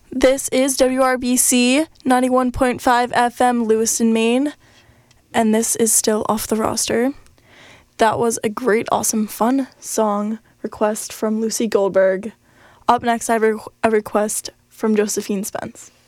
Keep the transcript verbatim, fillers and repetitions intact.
This is W R B C ninety-one point five F M Lewiston, Maine, and this is still Off the Roster. That was a great, awesome, fun song request from Lucy Goldberg. Up next, I have a request from Josephine Spence.